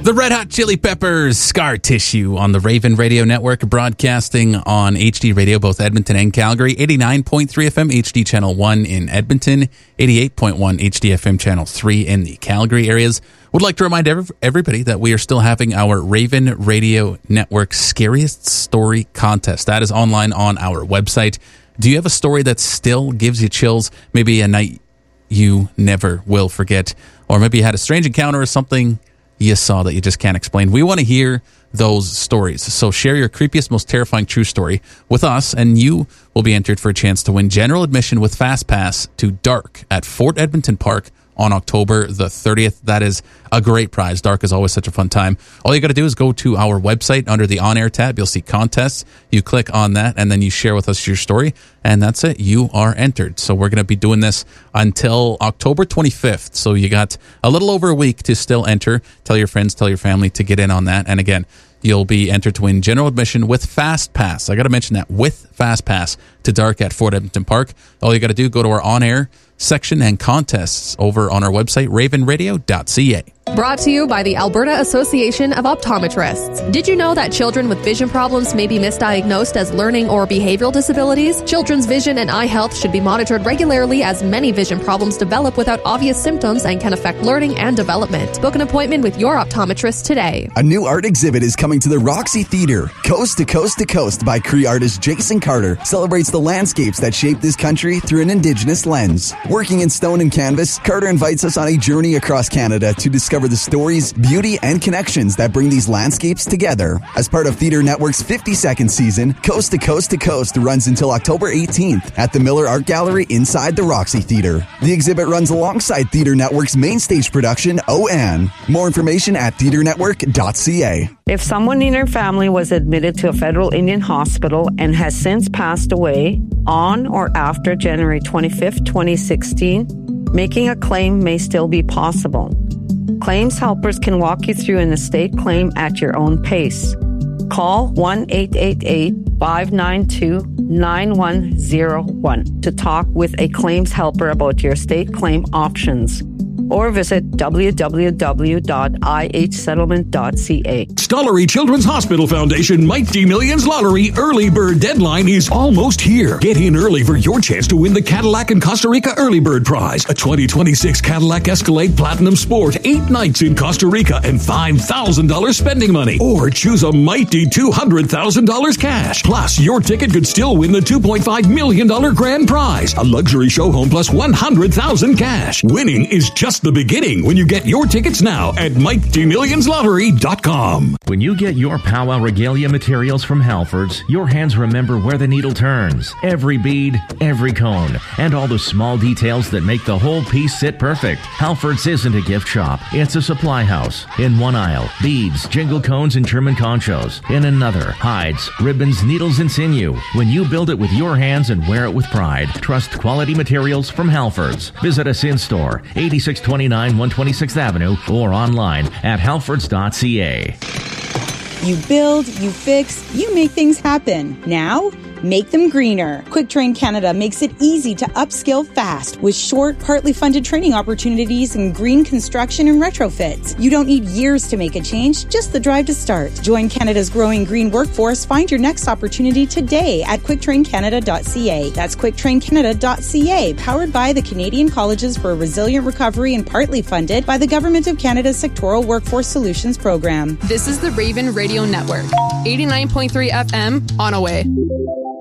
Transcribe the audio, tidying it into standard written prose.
The Red Hot Chili Peppers, Scar Tissue on the Raven Radio Network, broadcasting on HD Radio, both Edmonton and Calgary, 89.3 FM HD Channel 1 in Edmonton, 88.1 HD FM Channel 3 in the Calgary areas. Would like to remind everybody that we are still having our Raven Radio Network Scariest Story Contest. That is online on our website. Do you have a story that still gives you chills? Maybe a night you never will forget, or maybe you had a strange encounter or something you saw that you just can't explain. We want to hear those stories. So share your creepiest, most terrifying true story with us, and you will be entered for a chance to win general admission with Fast Pass to Dark at Fort Edmonton Park on October the 30th. That is a great prize. Dark is always such a fun time. All you got to do is go to our website under the On Air tab. You'll see contests. You click on that, and then you share with us your story, and that's it. You are entered. So we're going to be doing this until October 25th. So you got a little over a week to still enter. Tell your friends, tell your family to get in on that. And again, you'll be entered to win general admission with Fast Pass. I got to mention that, with Fast Pass to Dark at Fort Edmonton Park. All you got to do, go to our On Air section and contests over on our website, ravenradio.ca. Brought to you by the Alberta Association of Optometrists. Did you know that children with vision problems may be misdiagnosed as learning or behavioral disabilities? Children's vision and eye health should be monitored regularly, as many vision problems develop without obvious symptoms and can affect learning and development. Book an appointment with your optometrist today. A new art exhibit is coming to the Roxy Theatre. Coast to Coast to Coast by Cree artist Jason Carter celebrates the landscapes that shape this country through an Indigenous lens. Working in stone and canvas, Carter invites us on a journey across Canada to discover the stories, beauty, and connections that bring these landscapes together. As part of Theatre Network's 52nd season, Coast to Coast to Coast runs until October 18th at the Miller Art Gallery inside the Roxy Theatre. The exhibit runs alongside Theatre Network's main stage production, OAN. More information at theatrenetwork.ca. If someone in your family was admitted to a federal Indian hospital and has since passed away on or after January 25th, 2016, making a claim may still be possible. Claims helpers can walk you through an estate claim at your own pace. Call 1-888-592-9101 to talk with a claims helper about your estate claim options, or visit www.ihsettlement.ca. Stollery Children's Hospital Foundation Mighty Millions Lottery early bird deadline is almost here. Get in early for your chance to win the Cadillac and Costa Rica early bird prize, a 2026 Cadillac Escalade Platinum Sport, 8 nights in Costa Rica, and $5,000 spending money. Or choose a mighty $200,000 cash. Plus, your ticket could still win the $2.5 million grand prize, a luxury show home plus $100,000 cash. Winning is just the beginning when you get your tickets now at MightyMillionsLottery.com. When you get your Powwow Regalia materials from Halfords, your hands remember where the needle turns. Every bead, every cone, and all the small details that make the whole piece sit perfect. Halfords isn't a gift shop. It's a supply house. In one aisle, beads, jingle cones, and German conchos. In another, hides, ribbons, needles, and sinew. When you build it with your hands and wear it with pride, trust quality materials from Halfords. Visit us in store, 8629 126th Avenue, or online at halfords.ca. You build, you fix, you make things happen. Now, make them greener. QuickTrain Canada makes it easy to upskill fast with short, partly funded training opportunities in green construction and retrofits. You don't need years to make a change, just the drive to start. Join Canada's growing green workforce. Find your next opportunity today at quicktraincanada.ca. That's quicktraincanada.ca, powered by the Canadian Colleges for a Resilient Recovery and partly funded by the Government of Canada's Sectoral Workforce Solutions Program. This is the Raven Radio Network, 89.3 FM, on Away.